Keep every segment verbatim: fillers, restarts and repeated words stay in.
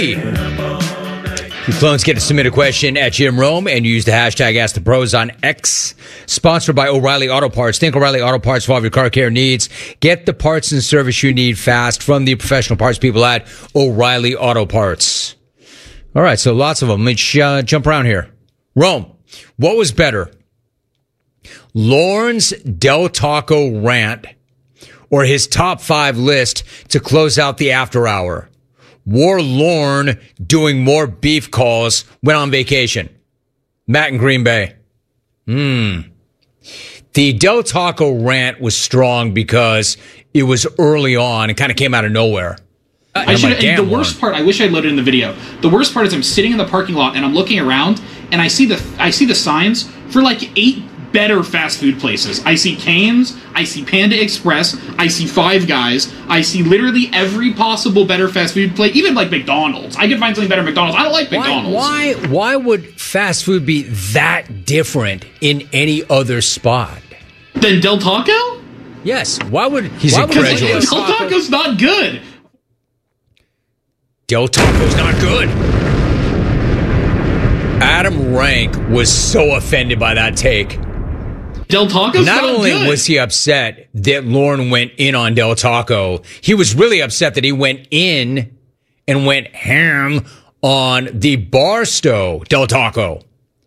You clones get to submit a question at Jim Rome and use the hashtag Ask the Pros on X. Sponsored by O'Reilly Auto Parts. Think O'Reilly Auto Parts for all of your car care needs. Get the parts and service you need fast from the professional parts people at O'Reilly Auto Parts. All right, so lots of them. Let's uh, jump around here. Rome, what was better? Lorne's Del Taco rant or his top five list to close out the after hour? Wore Lorne doing more beef calls when on vacation? Matt in Green Bay. Hmm. The Del Taco rant was strong because it was early on and kind of came out of nowhere. I should. Like, the worst part, I wish I loaded in the video. The worst part is I'm sitting in the parking lot and I'm looking around and I see the I see the signs for like eight better fast food places. I see Cane's, I see Panda Express, I see Five Guys, I see literally every possible better fast food place, even like McDonald's. I can find something better at McDonald's. I don't like McDonald's. Why, why, why would fast food be that different in any other spot? Than Del Taco? Yes. Why would... He's why incredulous. Del Taco's not good. Del Taco's not good. Adam Rank was so offended by that take. Del Taco's not, not only good. was he upset that Lorne went in on Del Taco, he was really upset that he went in and went ham on the Barstow Del Taco.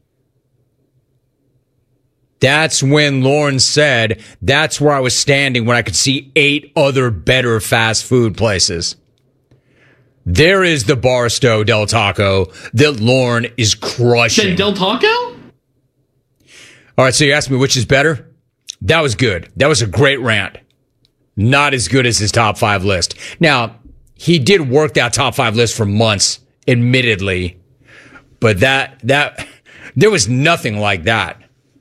That's when Lorne said, that's where I was standing when I could see eight other better fast food places. There is the Barstow Del Taco that Lorne is crushing. Then Del Taco? All right, so you asked me which is better? That was good. That was a great rant. Not as good as his top five list. Now, he did work that top five list for months, admittedly. But that, that, there was nothing like that.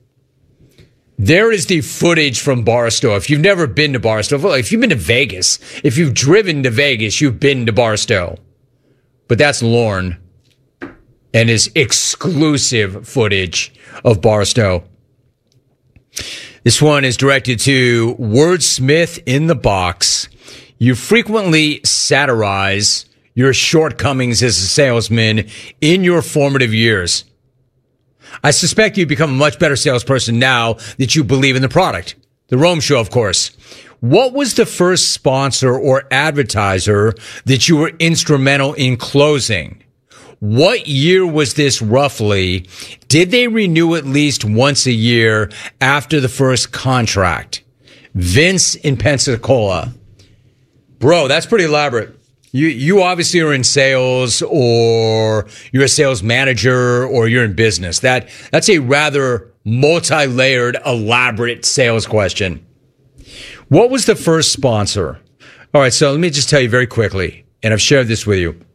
There is the footage from Barstow. If you've never been to Barstow, if you've been to Vegas, if you've driven to Vegas, you've been to Barstow. But that's Lorne and his exclusive footage of Barstow. This one is directed to Wordsmith in the Box. You frequently satirize your shortcomings as a salesman in your formative years. I suspect you've become a much better salesperson now that you believe in the product. The Rome Show, of course. What was the first sponsor or advertiser that you were instrumental in closing? What year was this roughly? Did they renew at least once a year after the first contract? Vince in Pensacola. Bro, that's pretty elaborate. You you obviously are in sales, or you're a sales manager, or you're in business. That that's a rather multi-layered, elaborate sales question. What was the first sponsor? All right, so let me just tell you very quickly, and I've shared this with you.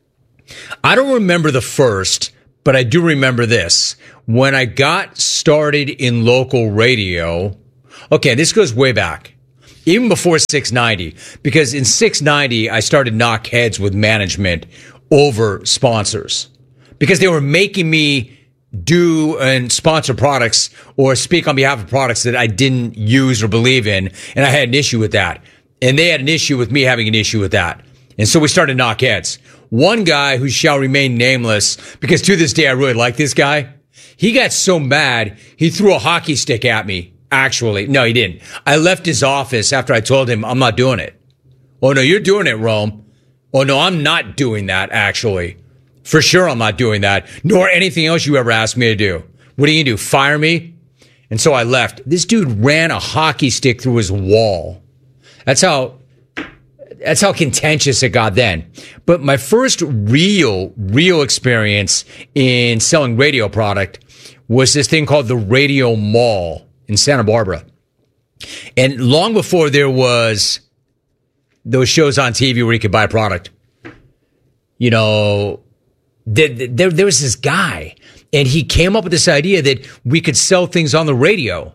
I don't remember the first, but I do remember this. When I got started in local radio, okay, this goes way back, even before six ninety, because in six ninety, I started knock heads with management over sponsors because they were making me do and sponsor products or speak on behalf of products that I didn't use or believe in, and I had an issue with that. And they had an issue with me having an issue with that. And so we started knock heads. One guy who shall remain nameless, because to this day I really like this guy, he got so mad, he threw a hockey stick at me. Actually, no, he didn't. I left his office after I told him I'm not doing it. Oh, no, you're doing it, Rome. Oh, no, I'm not doing that, actually. For sure I'm not doing that, nor anything else you ever asked me to do. What are you going to do, fire me? And so I left. This dude ran a hockey stick through his wall. That's how... That's how contentious it got then. But my first real, real experience in selling radio product was this thing called the Radio Mall in Santa Barbara. And long before there was those shows on T V where you could buy a product, you know, there, there, there was this guy, and he came up with this idea that we could sell things on the radio.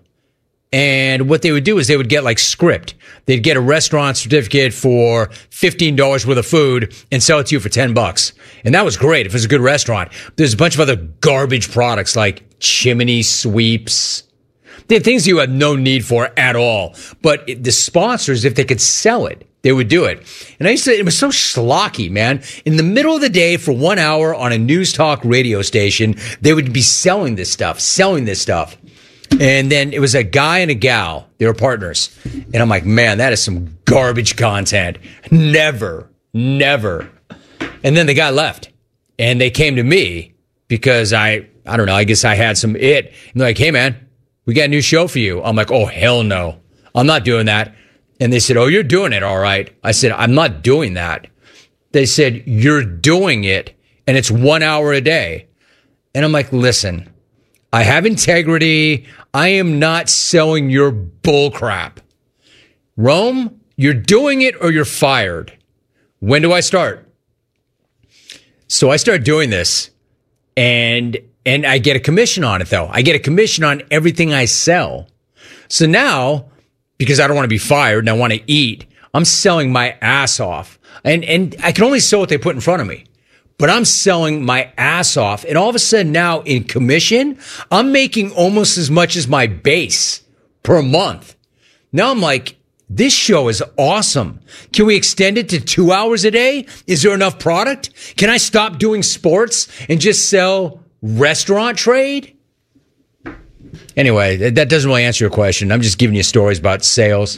And what they would do is they would get like script. They'd get a restaurant certificate for fifteen dollars worth of food and sell it to you for ten bucks. And that was great if it was a good restaurant. There's a bunch of other garbage products like chimney sweeps. They're things you have no need for at all. But it, the sponsors, if they could sell it, they would do it. And I used to, it was so schlocky, man. In the middle of the day for one hour on a news talk radio station, they would be selling this stuff, selling this stuff. And then it was a guy and a gal. They were partners. And I'm like, man, that is some garbage content. Never, never. And then the guy left. And they came to me because I, I don't know, I guess I had some it. And they're like, hey, man, we got a new show for you. I'm like, oh, hell no. I'm not doing that. And they said, oh, you're doing it all right. I said, I'm not doing that. They said, you're doing it, and it's one hour a day. And I'm like, listen, I have integrity. I am not selling your bull crap. Rome, you're doing it or you're fired. When do I start? So I start doing this, and and I get a commission on it, though. I get a commission on everything I sell. So now, because I don't want to be fired and I want to eat, I'm selling my ass off. And and I can only sell what they put in front of me. But I'm selling my ass off. And all of a sudden now in commission, I'm making almost as much as my base per month. Now I'm like, this show is awesome. Can we extend it to two hours a day? Is there enough product? Can I stop doing sports and just sell restaurant trade? Anyway, that doesn't really answer your question. I'm just giving you stories about sales.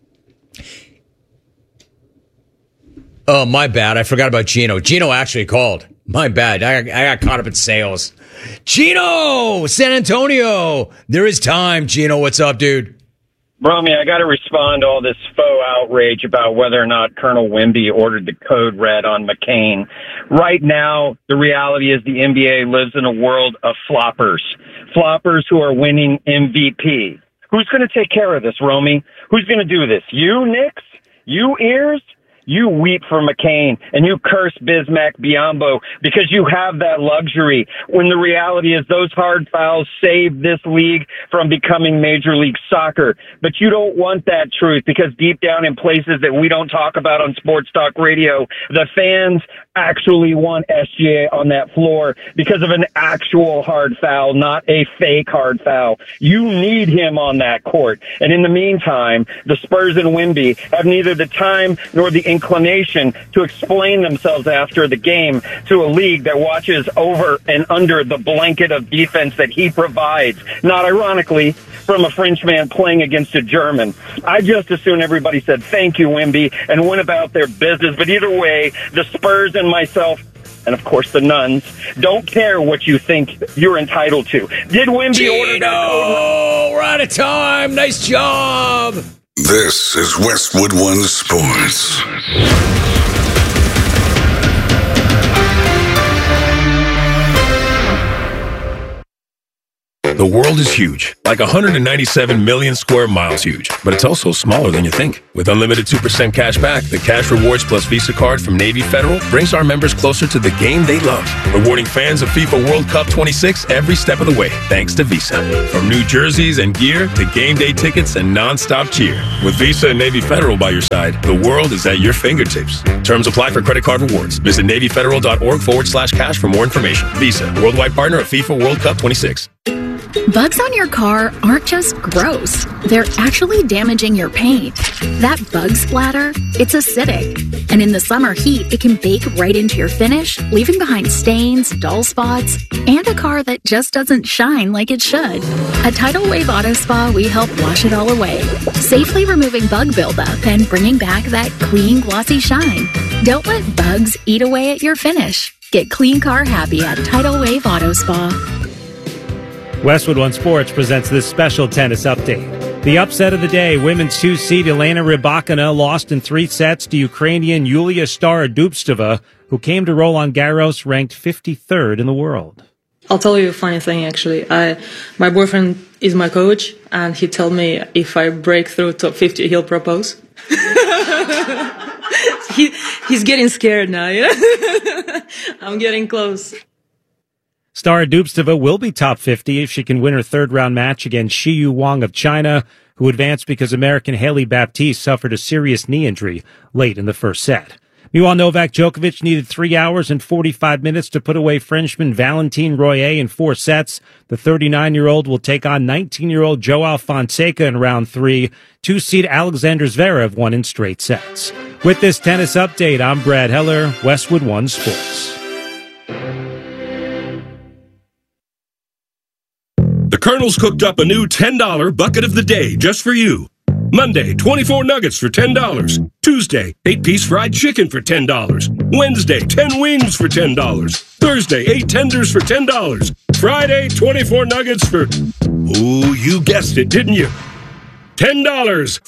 Oh, my bad. I forgot about Gino. Gino actually called. My bad. I, I got caught up in sales. Gino! San Antonio! There is time. Gino, what's up, dude? Romy, I got to respond to all this faux outrage about whether or not Colonel Wimby ordered the code red on McCain. Right now, the reality is the N B A lives in a world of floppers. Floppers who are winning M V P. Who's going to take care of this, Romy? Who's going to do this? You, Knicks? You, Ears? You weep for McCain and you curse Bismack Biyombo because you have that luxury when the reality is those hard fouls saved this league from becoming Major League Soccer. But you don't want that truth because deep down in places that we don't talk about on Sports Talk Radio, the fans actually want S G A on that floor because of an actual hard foul, not a fake hard foul. You need him on that court. And in the meantime, the Spurs and Wimby have neither the time nor the inclination to explain themselves after the game to a league that watches over and under the blanket of defense that he provides. Not ironically, from a Frenchman playing against a German. I just assume everybody said thank you, Wimby, and went about their business. But either way, the Spurs and myself, and of course the Nuns, don't care what you think you're entitled to. Did Wimby Gino, order that? We're out of time. Nice job. This is Westwood One Sports. The world is huge, like one hundred ninety-seven million square miles huge, but it's also smaller than you think. With unlimited two percent cash back, the Cash Rewards Plus Visa card from Navy Federal brings our members closer to the game they love, rewarding fans of FIFA World Cup twenty-six every step of the way, thanks to Visa. From new jerseys and gear to game day tickets and non-stop cheer. With Visa and Navy Federal by your side, the world is at your fingertips. Terms apply for credit card rewards. Visit NavyFederal.org forward slash cash for more information. Visa, worldwide partner of FIFA World Cup twenty-six. Bugs on your car aren't just gross. They're actually damaging your paint. That bug splatter, it's acidic. And in the summer heat, it can bake right into your finish, leaving behind stains, dull spots, and a car that just doesn't shine like it should. At Tidal Wave Auto Spa, we help wash it all away, safely removing bug buildup and bringing back that clean, glossy shine. Don't let bugs eat away at your finish. Get clean car happy at Tidal Wave Auto Spa. Westwood One Sports presents this special tennis update. The upset of the day, women's two-seed Elena Rybakina lost in three sets to Ukrainian Yulia Starodubtseva, who came to Roland Garros ranked fifty-third in the world. I'll tell you a funny thing, actually. I, my boyfriend is my coach, and he told me if I break through top fifty, he'll propose. he, he's getting scared now, yeah? I'm getting close. Starodubtseva will be top fifty if she can win her third-round match against Shiyu Wang of China, who advanced because American Haley Baptiste suffered a serious knee injury late in the first set. Meanwhile, Novak Djokovic needed three hours and forty-five minutes to put away Frenchman Valentin Royer in four sets. The thirty-nine-year-old will take on nineteen-year-old Joao Fonseca in round three. Two-seed Alexander Zverev won in straight sets. With this tennis update, I'm Brad Heller, Westwood One Sports. The Colonel's cooked up a new ten dollar bucket of the day just for you. Monday, twenty-four nuggets for ten dollars. Tuesday, eight-piece fried chicken for ten dollars. Wednesday, ten wings for ten dollars. Thursday, eight tenders for ten dollars. Friday, twenty-four nuggets for... Ooh, you guessed it, didn't you? ten dollars.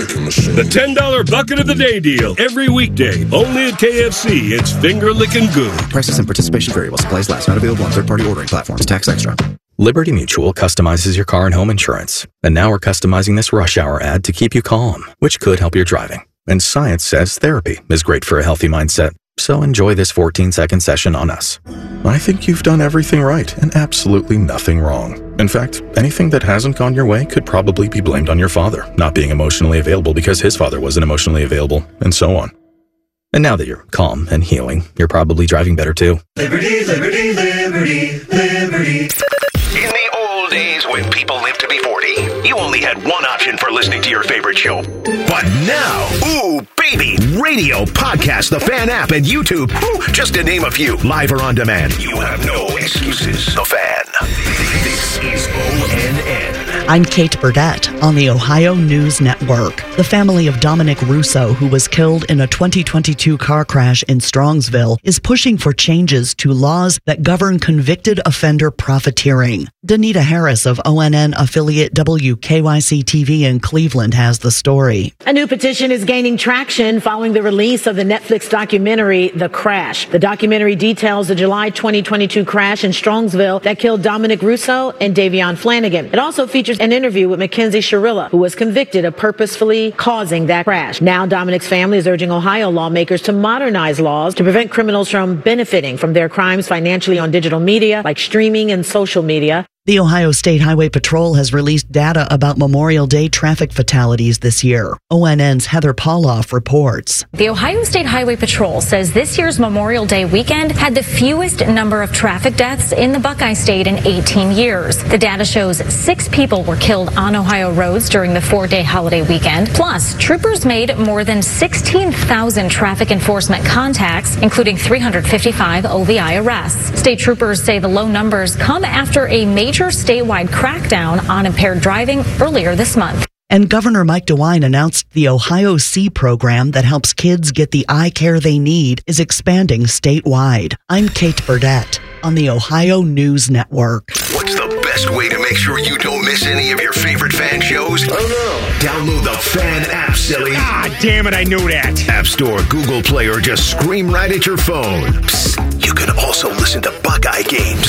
The ten dollar bucket of the day deal. Every weekday, only at K F C. It's finger-licking good. Prices and participation vary while supplies last. Not available on third-party ordering platforms. Tax extra. Liberty Mutual customizes your car and home insurance. And now we're customizing this rush hour ad to keep you calm, which could help your driving. And science says therapy is great for a healthy mindset. So enjoy this fourteen second session on us. I think you've done everything right and absolutely nothing wrong. In fact, anything that hasn't gone your way could probably be blamed on your father not being emotionally available because his father wasn't emotionally available, and so on. And now that you're calm and healing, you're probably driving better too. Liberty, liberty, liberty, liberty. In the old days when people lived to be forty, you only had one option for listening to your favorite show. But now, ooh, baby, radio, podcast, the Fan app, and YouTube, ooh, just to name a few, live or on demand. You have no excuses. The Fan. This is O N N. I'm Kate Burdett on the Ohio News Network. The family of Dominic Russo, who was killed in a twenty twenty-two car crash in Strongsville, is pushing for changes to laws that govern convicted offender profiteering. Danita Harris of O N N affiliate W K Y C T V in Cleveland has the story. A new petition is gaining traction following the release of the Netflix documentary, The Crash. The documentary details the July twenty twenty-two crash in Strongsville that killed Dominic Russo and Davion Flanagan. It also features an interview with Mackenzie Shirilla, who was convicted of purposefully causing that crash. Now Dominic's family is urging Ohio lawmakers to modernize laws to prevent criminals from benefiting from their crimes financially on digital media like streaming and social media. The Ohio State Highway Patrol has released data about Memorial Day traffic fatalities this year. O N N's Heather Pauloff reports. The Ohio State Highway Patrol says this year's Memorial Day weekend had the fewest number of traffic deaths in the Buckeye State in eighteen years. The data shows six people were killed on Ohio roads during the four-day holiday weekend. Plus, troopers made more than sixteen thousand traffic enforcement contacts, including three hundred fifty-five O V I arrests. State troopers say the low numbers come after a major statewide crackdown on impaired driving earlier this month. And Governor Mike DeWine announced the Ohio C program that helps kids get the eye care they need is expanding statewide. I'm Kate Burdett on the Ohio News Network. What's the best way to make sure you don't miss any of your favorite Fan shows? Oh no. Download the Fan app, silly. Ah, damn it, I knew that. App Store, Google Play, or just scream right at your phone. Psst, you can also listen to Buckeye games.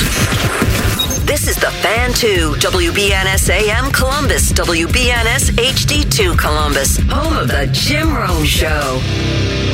This is the Fan two, W B N S A M Columbus, W B N S H D two Columbus, home of the Jim Rome Show.